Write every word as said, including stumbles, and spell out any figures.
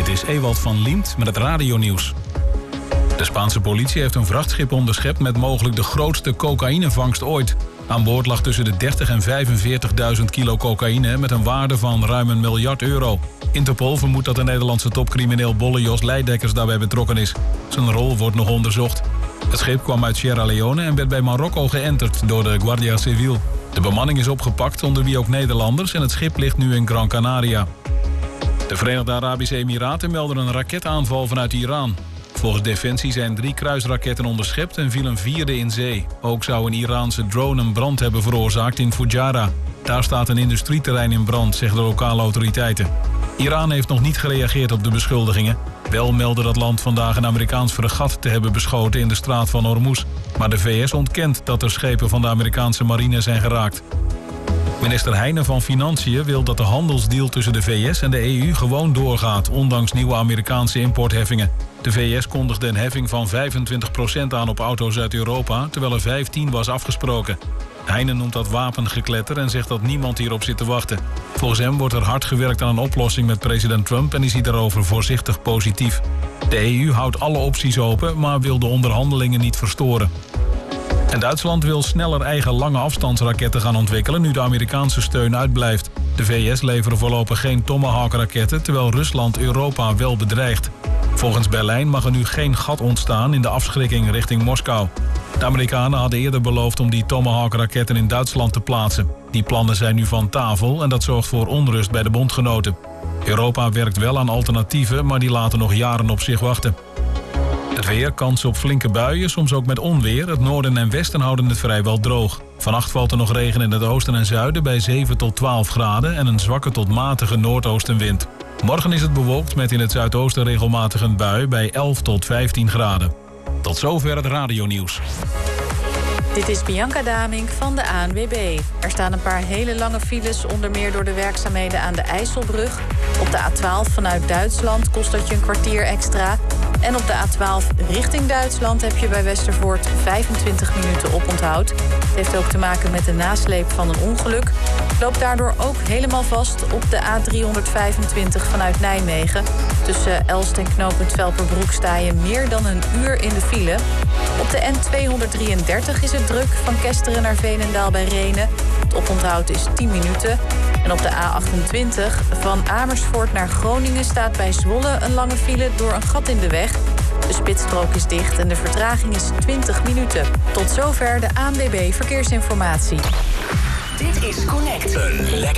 Dit is Ewald van Liemt met het radionieuws. De Spaanse politie heeft een vrachtschip onderschept met mogelijk de grootste cocaïnevangst ooit. Aan boord lag tussen de dertig en vijfenveertigduizend kilo cocaïne met een waarde van ruim een miljard euro. Interpol vermoedt dat de Nederlandse topcrimineel Bolle Jos Leidekkers daarbij betrokken is. Zijn rol wordt nog onderzocht. Het schip kwam uit Sierra Leone en werd bij Marokko geënterd door de Guardia Civil. De bemanning is opgepakt, onder wie ook Nederlanders, en het schip ligt nu in Gran Canaria. De Verenigde Arabische Emiraten melden een raketaanval vanuit Iran. Volgens Defensie zijn drie kruisraketten onderschept en viel een vierde in zee. Ook zou een Iraanse drone een brand hebben veroorzaakt in Fujairah. Daar staat een industrieterrein in brand, zeggen de lokale autoriteiten. Iran heeft nog niet gereageerd op de beschuldigingen. Wel meldde dat land vandaag een Amerikaans fregat te hebben beschoten in de straat van Hormuz. Maar de V S ontkent dat er schepen van de Amerikaanse marine zijn geraakt. Minister Heijnen van Financiën wil dat de handelsdeal tussen de V S en de E U gewoon doorgaat, ondanks nieuwe Amerikaanse importheffingen. De V S kondigde een heffing van vijfentwintig procent aan op auto's uit Europa, terwijl er vijftien was afgesproken. Heijnen noemt dat wapengekletter en zegt dat niemand hierop zit te wachten. Volgens hem wordt er hard gewerkt aan een oplossing met president Trump en is hij daarover voorzichtig positief. De E U houdt alle opties open, maar wil de onderhandelingen niet verstoren. En Duitsland wil sneller eigen lange afstandsraketten gaan ontwikkelen nu de Amerikaanse steun uitblijft. De V S leveren voorlopig geen Tomahawk-raketten, terwijl Rusland Europa wel bedreigt. Volgens Berlijn mag er nu geen gat ontstaan in de afschrikking richting Moskou. De Amerikanen hadden eerder beloofd om die Tomahawk-raketten in Duitsland te plaatsen. Die plannen zijn nu van tafel en dat zorgt voor onrust bij de bondgenoten. Europa werkt wel aan alternatieven, maar die laten nog jaren op zich wachten. Het weer, kans op flinke buien, soms ook met onweer. Het noorden en westen houden het vrijwel droog. Vannacht valt er nog regen in het oosten en zuiden bij zeven tot twaalf graden... en een zwakke tot matige noordoostenwind. Morgen is het bewolkt met in het zuidoosten regelmatig een bui bij elf tot vijftien graden. Tot zover het radionieuws. Dit is Bianca Damink van de A N W B. Er staan een paar hele lange files, onder meer door de werkzaamheden aan de IJsselbrug. Op de A twaalf vanuit Duitsland kost dat je een kwartier extra. En op de A twaalf richting Duitsland heb je bij Westervoort vijfentwintig minuten oponthoud. Het heeft ook te maken met de nasleep van een ongeluk. Loopt daardoor ook helemaal vast op de A driehonderdvijfentwintig vanuit Nijmegen. Tussen Elst en knooppunt Velperbroek sta je meer dan een uur in de file. Op de N tweehonderddrieëndertig is het druk van Kesteren naar Veenendaal bij Rhenen. Het oponthoud is tien minuten. En op de A achtentwintig van Amersfoort naar Groningen staat bij Zwolle een lange file door een gat in de weg. De spitsstrook is dicht en de vertraging is twintig minuten. Tot zover de A N W B Verkeersinformatie. Dit is Connect. Een lekker